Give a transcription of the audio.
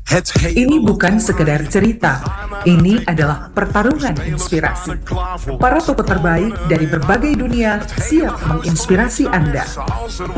Ini bukan sekedar cerita, ini adalah pertarungan inspirasi. Para tokoh terbaik dari berbagai dunia siap menginspirasi Anda.